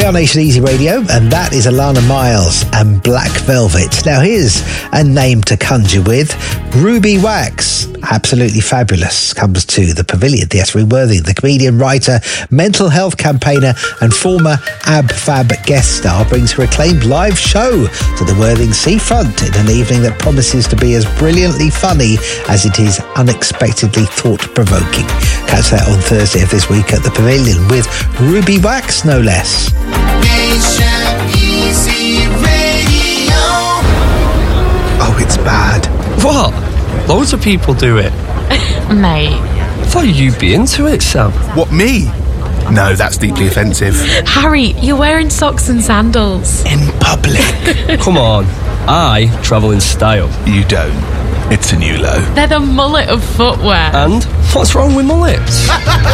We are Nation Easy Radio, and that is Alana Miles and Black Velvet. Now here's a name to conjure with. Ruby Wax, absolutely fabulous, comes to the Pavilion. Yes, Worthing, the comedian, writer, mental health campaigner and former AbFab guest star, brings her acclaimed live show to the Worthing seafront in an evening that promises to be as brilliantly funny as it is unexpectedly thought-provoking. Catch that on Thursday of this week at the Pavilion with Ruby Wax, no less. Nation Easy Radio. Oh, it's bad. What? Loads of people do it. Mate. I thought you'd be into it, Sam. What, me? No, that's deeply offensive. Harry, you're wearing socks and sandals. In public. Come on. I travel in style. You don't. It's a new low. They're the mullet of footwear. And what's wrong with mullets?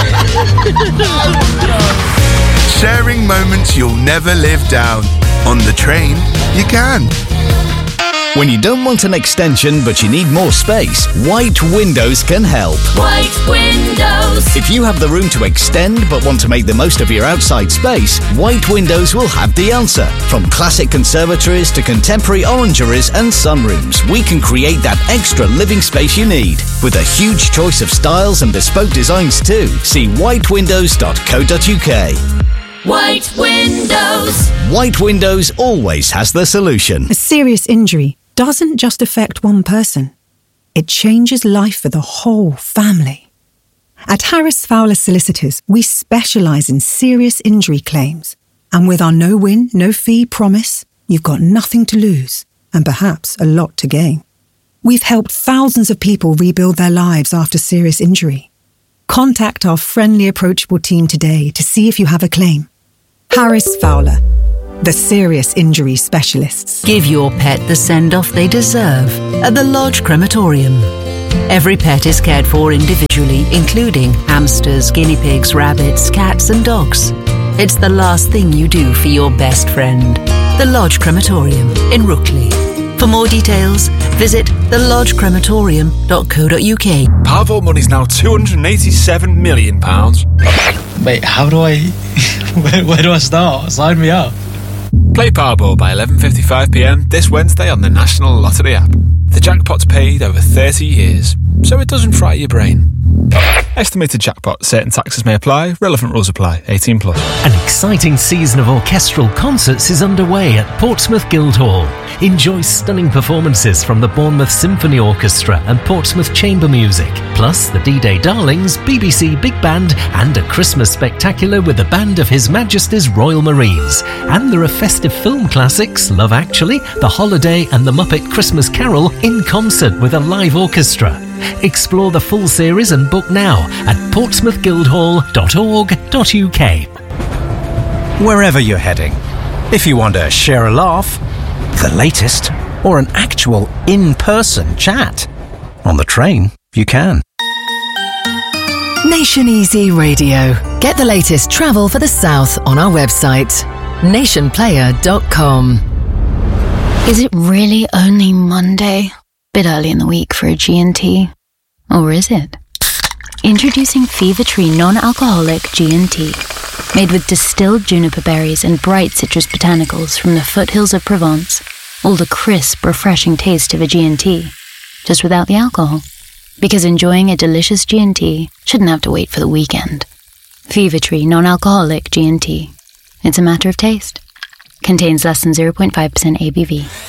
Sharing moments you'll never live down. On the train, you can. When you don't want an extension but you need more space, White Windows can help. White Windows. If you have the room to extend but want to make the most of your outside space, White Windows will have the answer. From classic conservatories to contemporary orangeries and sunrooms, we can create that extra living space you need. With a huge choice of styles and bespoke designs too. See whitewindows.co.uk. White Windows. White Windows always has the solution. A serious injury doesn't just affect one person. It changes life for the whole family. At Harris Fowler Solicitors, we specialise in serious injury claims. And with our no-win, no-fee promise, you've got nothing to lose and perhaps a lot to gain. We've helped thousands of people rebuild their lives after serious injury. Contact our friendly, approachable team today to see if you have a claim. Harris Fowler, the serious injury specialists. Give your pet the send-off they deserve at the Lodge Crematorium. Every pet is cared for individually, including hamsters, guinea pigs, rabbits, cats and dogs. It's the last thing you do for your best friend. The Lodge Crematorium in Rookley. For more details, visit thelodgecrematorium.co.uk. Powerball money's now £287 million. Wait, how do I... where do I start? Sign me up. Play Powerball by 11:55pm this Wednesday on the National Lottery app. The jackpot's paid over 30 years, so it doesn't fry your brain. Estimated jackpot. Certain taxes may apply. Relevant rules apply. 18 plus. An exciting season of orchestral concerts is underway at Portsmouth Guildhall. Enjoy stunning performances from the Bournemouth Symphony Orchestra and Portsmouth Chamber Music, plus the D-Day Darlings, BBC Big Band, and a Christmas spectacular with the band of His Majesty's Royal Marines. And there are festive film classics, Love Actually, The Holiday and The Muppet Christmas Carol in concert with a live orchestra. Explore the full series and book now at portsmouthguildhall.org.uk. Wherever you're heading, if you want to share a laugh, the latest, or an actual in-person chat, on the train, you can. Nation Easy Radio. Get the latest travel for the South on our website, nationplayer.com. Is it really only Monday? Bit early in the week for a G&T. Or is it? Introducing Fever Tree non-alcoholic G&T. Made with distilled juniper berries and bright citrus botanicals from the foothills of Provence. All the crisp, refreshing taste of a G&T. Just without the alcohol. Because enjoying a delicious G&T shouldn't have to wait for the weekend. Fever Tree non-alcoholic G&T. It's a matter of taste. Contains less than 0.5% ABV.